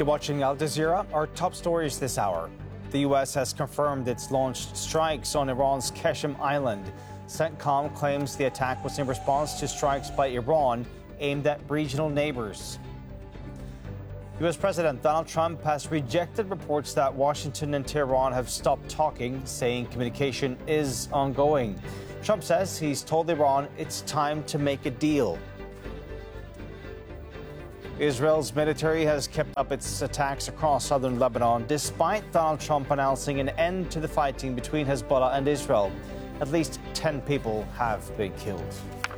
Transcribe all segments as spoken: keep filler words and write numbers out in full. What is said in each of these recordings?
You're watching Al Jazeera. Our top stories this hour. The U S has confirmed it's launched strikes on Iran's Qeshm Island. CENTCOM claims the attack was in response to strikes by Iran aimed at regional neighbors. U S President Donald Trump has rejected reports that Washington and Tehran have stopped talking, saying communication is ongoing. Trump says he's told Iran it's time to make a deal. Israel's military has kept up its attacks across southern Lebanon, despite Donald Trump announcing an end to the fighting between Hezbollah and Israel. At least ten people have been killed.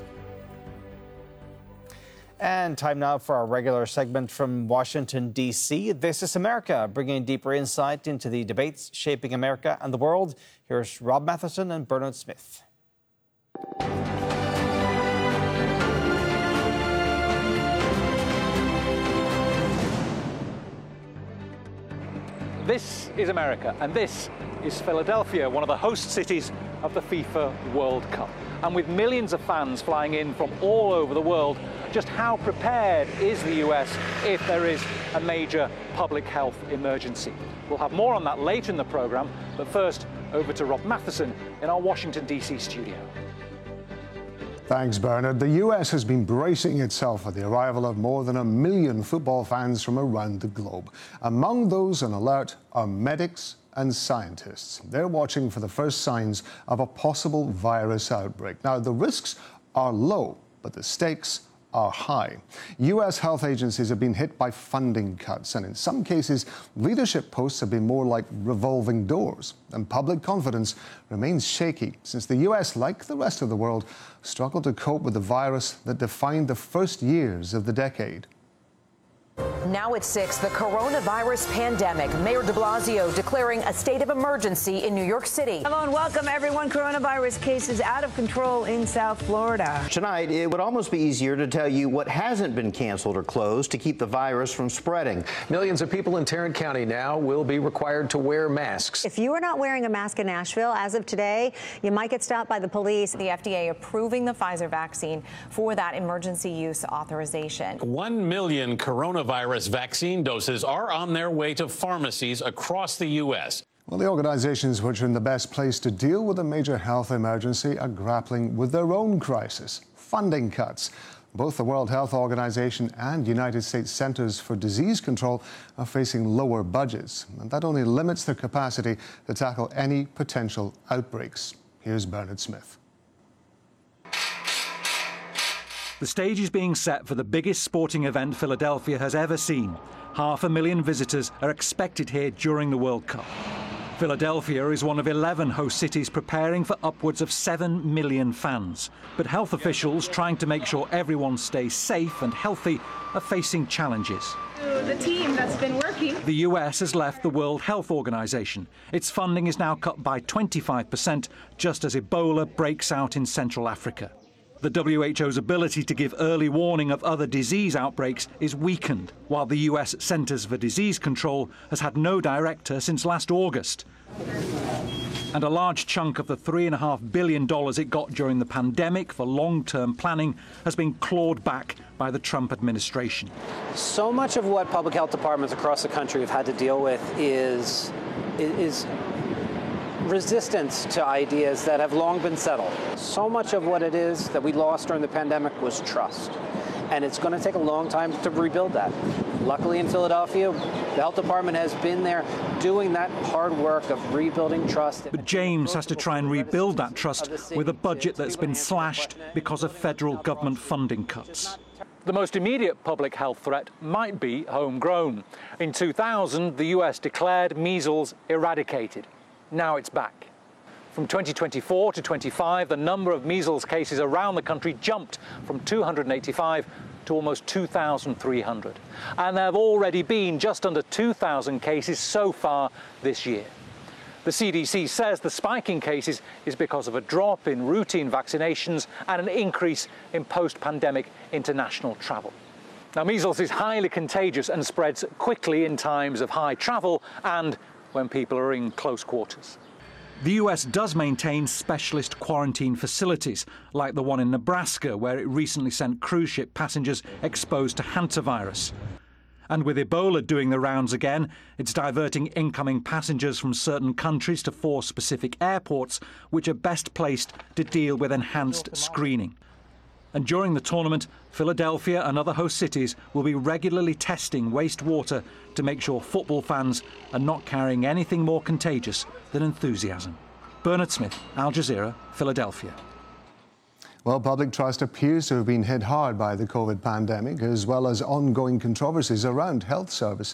And time now for our regular segment from Washington, D C. This is America, bringing deeper insight into the debates shaping America and the world. Here's Rob Matheson and Bernard Smith. This is America, and this is Philadelphia, one of the host cities of the FIFA World Cup. And with millions of fans flying in from all over the world, just how prepared is the U S if there is a major public health emergency? We'll have more on that later in the programme, but first, over to Rob Matheson in our Washington, D C studio. Thanks, Bernard. The U S has been bracing itself for the arrival of more than a million football fans from around the globe. Among those on alert are medics and scientists. They're watching for the first signs of a possible virus outbreak. Now, the risks are low, but the stakes are high. U S health agencies have been hit by funding cuts, and in some cases, leadership posts have been more like revolving doors. And public confidence remains shaky since the U S, like the rest of the world, struggled to cope with the virus that defined the first years of the decade. Now at six, the coronavirus pandemic. Mayor de Blasio declaring a state of emergency in New York City. Hello and welcome, everyone. Coronavirus cases out of control in South Florida. Tonight, it would almost be easier to tell you what hasn't been canceled or closed to keep the virus from spreading. Millions of people in Tarrant County now will be required to wear masks. If you are not wearing a mask in Nashville, as of today, you might get stopped by the police. The F D A approving the Pfizer vaccine for that emergency use authorization. One million coronavirus vaccine doses are on their way to pharmacies across the U S. Well, the organizations which are in the best place to deal with a major health emergency are grappling with their own crisis, funding cuts. Both the World Health Organization and United States Centers for Disease Control are facing lower budgets, and that only limits their capacity to tackle any potential outbreaks. Here's Bernard Smith. The stage is being set for the biggest sporting event Philadelphia has ever seen. Half a million visitors are expected here during the World Cup. Philadelphia is one of eleven host cities preparing for upwards of seven million fans. But health officials trying to make sure everyone stays safe and healthy are facing challenges. The team that's been working. The U S has left the World Health Organization. Its funding is now cut by twenty-five percent, just as Ebola breaks out in Central Africa. The W H O's ability to give early warning of other disease outbreaks is weakened, while the U S Centers for Disease Control has had no director since last August. And a large chunk of the three point five billion dollars it got during the pandemic for long-term planning has been clawed back by the Trump administration. So much of what public health departments across the country have had to deal with is, is resistance to ideas that have long been settled. So much of what it is that we lost during the pandemic was trust. And it's going to take a long time to rebuild that. Luckily in Philadelphia, the health department has been there doing that hard work of rebuilding trust. But James has to try and rebuild that trust with a budget that's been slashed because of federal government funding cuts. The most immediate public health threat might be homegrown. In two thousand, the U S declared measles eradicated. Now it's back. From twenty twenty-four to twenty-five, the number of measles cases around the country jumped from two hundred eighty-five to almost two thousand three hundred. And there have already been just under two thousand cases so far this year. The C D C says the spike in cases is because of a drop in routine vaccinations and an increase in post-pandemic international travel. Now, measles is highly contagious and spreads quickly in times of high travel and when people are in close quarters. The U S does maintain specialist quarantine facilities, like the one in Nebraska, where it recently sent cruise ship passengers exposed to hantavirus. And with Ebola doing the rounds again, it's diverting incoming passengers from certain countries to four specific airports, which are best placed to deal with enhanced screening. And during the tournament, Philadelphia and other host cities will be regularly testing wastewater to make sure football fans are not carrying anything more contagious than enthusiasm. Bernard Smith, Al Jazeera, Philadelphia. Well, public trust appears to have been hit hard by the COVID pandemic, as well as ongoing controversies around health services.